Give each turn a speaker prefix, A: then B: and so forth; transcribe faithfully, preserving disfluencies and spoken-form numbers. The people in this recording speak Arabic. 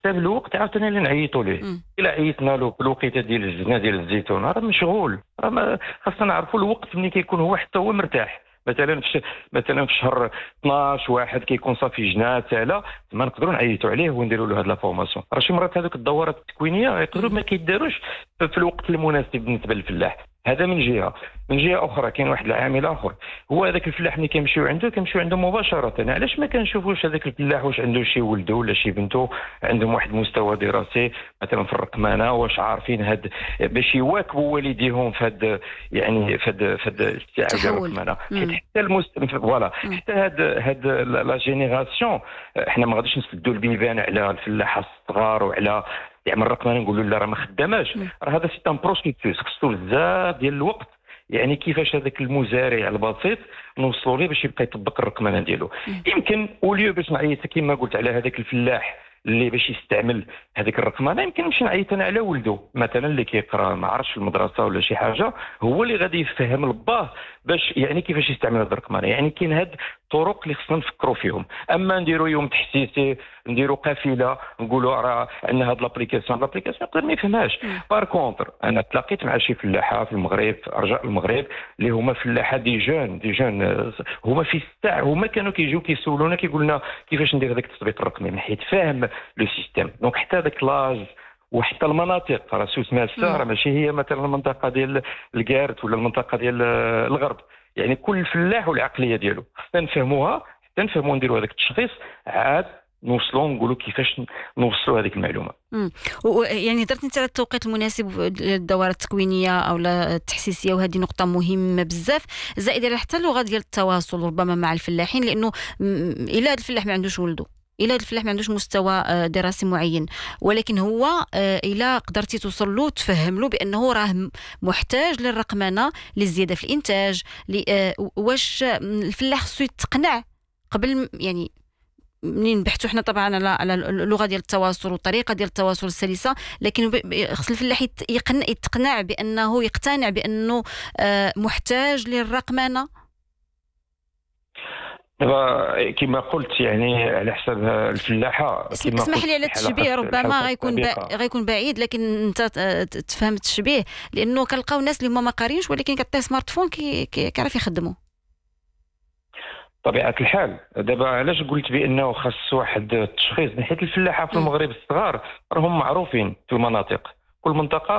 A: حتى بالوقت عاوتاني اللي نعيطوا ليه.
B: مم.
A: الا عيطنا له في الوقيته ديال الجنه ديال الزيتون راه مشغول، راه ما- خاصنا نعرفوا الوقت ملي كيكون هو حتى هو مرتاح. مثلا في ش- مثلا في شهر اثناش واحد كيكون صافي جنة تالا، ما نقدروا نعيطوا عليه ونديروا له هاد لا فورماسيون. راه شي مرات هذوك الدورات التكوينيه يقدروا ما كيداروش في الوقت المناسب بالنسبه للفلاح. هذا من جهه. من جهه اخرى كاين واحد العامل اخر، هو هذاك الفلاح ملي كيمشيو عنده كيمشيو عنده مباشره. علاش ما كنشوفوش هذاك الفلاح واش عنده شي ولده ولا شي بنته عندهم واحد المستوى دراسي مثلا في الرقمنه، واش عارفين هاد باش يواكبوا والديهم في هاد يعني في هاد في هاد الاستيعاب ديال
B: تحول.
A: الرقمنه.
B: مم.
A: حيت حتى المست... فوالا
B: مم.
A: حتى هاد هاد لا جينيراسيون احنا ما غاديش نسدوا البيبان على الفلاحه الصغار وعلى يعني الرقمنه نقولوا لا راه ما خداماش.
B: مم.
A: راه هذا سي ان بروسيسوس خصو بزاف ديال الوقت. يعني كيفاش هذاك المزارع البسيط نوصلوا ليه باش يبقى يطبق الرقمنه ديالو.
B: مم.
A: يمكن اوليو باش نعيط كما قلت على هذاك الفلاح اللي باش يستعمل هذيك الرقمنه، يمكن نمشي نعيط انا على ولده مثلا اللي كيقرا ما عرفش في المدرسه ولا شي حاجه، هو اللي غادي يفهم لباه باش يعني كيفاش يستعمل هذه الرقمنه. يعني كاين هاد الطرق اللي خصنا نفكروا فيهم. اما نديروا يوم تحسيسي، نديروا قافله، نقولوا راه عندنا هاد لابليكاسيون لابليكاسيون يقدر ما يفهمهاش.
B: مم.
A: بار كونتر انا تلاقيت مع شي فلاحه في المغرب، في ارجاء المغرب، اللي هما فلاحه دي جون دي جون آه، هما في الساع، هما كانوا كيجيو كيسولونا كيقول لنا كيفاش ندير هذاك التطبيق الرقمي من حيث فاهم لو سيستيم. دونك حتى هذاك لاج وحتى المناطق راه سوس ماسا راه ماشي هي مثلا المنطقه ديال الكارت ولا المنطقه ديال آه، الغرب. يعني كل فلاح والعقليه ديالو خصنا نفهموها حتى نفهموا نديروا هذاك التشخيص، عاد نوصلوا نقولوا كيفاش نوصلوا هذيك المعلومه.
B: مم. و- يعني هضرت انت على التوقيت المناسب للدورات التكوينيه او لا التحسيسيه، وهذه نقطه مهمه بزاف، زائد على حتى اللغه ديال التواصل ربما مع الفلاحين، لانه م- الا هذا الفلاح ما عندوش ولده، الا هذا الفلاح ما عندوش مستوى آه، دراسي معين، ولكن هو آه، الا قدرتي توصل له تفهم له بانه راه م- محتاج للرقمنه للزياده في الانتاج، ل- آه، واش الفلاح خصو يتقنع قبل م- يعني منين نبحثوا حنا طبعا على على اللغه ديال التواصل والطريقه ديال التواصل السلسه، لكن ب- ب- خص الفلاح يت- يقن- يتقنع بانه يقتنع بانه آه، محتاج للرقمنه.
A: دابا كما قلت يعني على حساب الفلاحه
B: اسم-
A: كما
B: اسمح
A: قلت
B: لي على
A: في الحلقة-
B: التشبيه، ربما
A: الحلقة
B: غيكون با...
A: السابقة.
B: غيكون بعيد، لكن انت ت- ت- تفهم التشبيه، لانه كنلقاو ناس اللي هما ما قارينش ولكن كيعطيه سمارت فون كي... كي... كيعرف يخدموا.
A: طبيعة الحال دابا علاش قلت بانه خاص واحد التشخيص، من حيث الفلاحه في
B: مم.
A: المغرب الصغار راهم معروفين في المناطق. كل منطقه